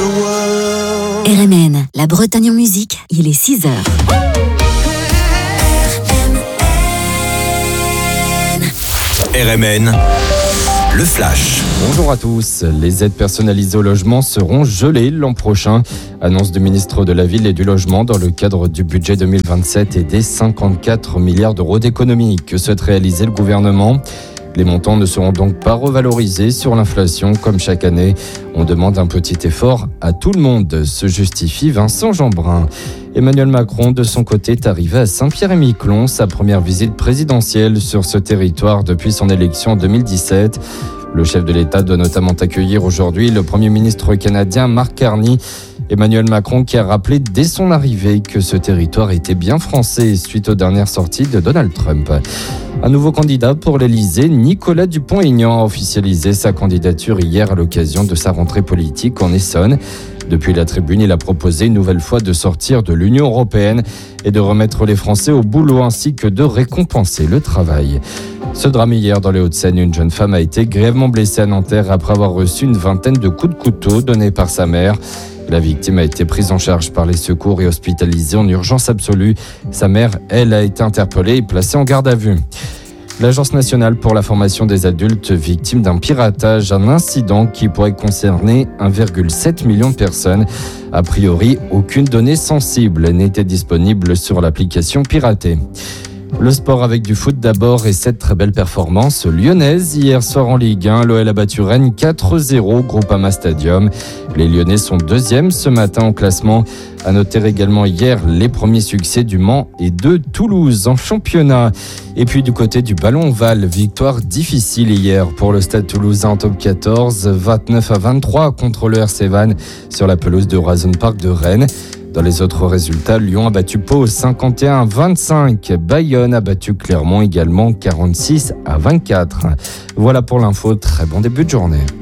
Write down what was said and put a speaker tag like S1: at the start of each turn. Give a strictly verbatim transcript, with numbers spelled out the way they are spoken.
S1: R M N, la Bretagne en musique, il est six heures.
S2: R M N, le flash.
S3: Bonjour à tous. Les aides personnalisées au logement seront gelées l'an prochain. Annonce du ministre de la Ville et du Logement dans le cadre du budget deux mille vingt-sept et des cinquante-quatre milliards d'euros d'économies que souhaite réaliser le gouvernement. Les montants ne seront donc pas revalorisés sur l'inflation comme chaque année. On demande un petit effort à tout le monde, se justifie Vincent Jeanbrun. Emmanuel Macron, de son côté, est arrivé à Saint-Pierre-et-Miquelon, sa première visite présidentielle sur ce territoire depuis son élection en deux mille dix-sept. Le chef de l'État doit notamment accueillir aujourd'hui le Premier ministre canadien Mark Carney. Emmanuel Macron qui a rappelé dès son arrivée que ce territoire était bien français suite aux dernières sorties de Donald Trump. Un nouveau candidat pour l'Elysée, Nicolas Dupont-Aignan, a officialisé sa candidature hier à l'occasion de sa rentrée politique en Essonne. Depuis la tribune, il a proposé une nouvelle fois de sortir de l'Union européenne et de remettre les Français au boulot ainsi que de récompenser le travail. Ce drame hier dans les Hauts-de-Seine, une jeune femme a été grièvement blessée à Nanterre après avoir reçu une vingtaine de coups de couteau donnés par sa mère. La victime a été prise en charge par les secours et hospitalisée en urgence absolue. Sa mère, elle, a été interpellée et placée en garde à vue. L'Agence nationale pour la formation des adultes victimes d'un piratage, un incident qui pourrait concerner un virgule sept million de personnes. A priori, aucune donnée sensible n'était disponible sur l'application piratée. Le sport avec du foot d'abord et cette très belle performance lyonnaise. Hier soir en Ligue un, l'O L a battu Rennes quatre zéro au Groupama Stadium. Les Lyonnais sont deuxièmes ce matin au classement. À noter également hier les premiers succès du Mans et de Toulouse en championnat. Et puis du côté du ballon ovale, victoire difficile hier pour le Stade Toulousain en top quatorze, vingt-neuf à vingt-trois contre le R C Vannes sur la pelouse de Horizon Park de Rennes. Dans les autres résultats, Lyon a battu Pau cinquante et un à vingt-cinq. Bayonne a battu Clermont également quarante-six à vingt-quatre. Voilà pour l'info, très bon début de journée.